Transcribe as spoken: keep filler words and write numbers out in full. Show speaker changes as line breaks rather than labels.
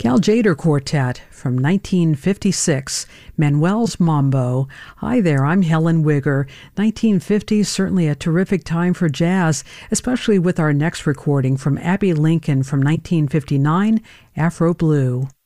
Cal Tjader Quartet from nineteen fifty-six, Manuel's Mambo. Hi there, I'm Helen Wigger. nineteen fifties, certainly a terrific time for jazz, especially with our next recording from Abbey Lincoln from nineteen fifty-nine, Afro Blue.